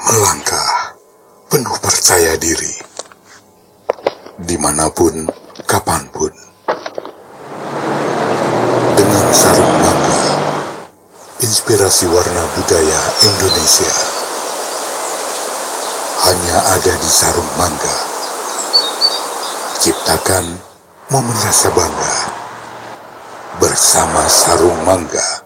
Melangkah penuh percaya diri, dimanapun, kapanpun. Dengan Sarung Mangga, inspirasi warna budaya Indonesia. Hanya ada di Sarung Mangga. Ciptakan momen rasa bangga bersama Sarung Mangga.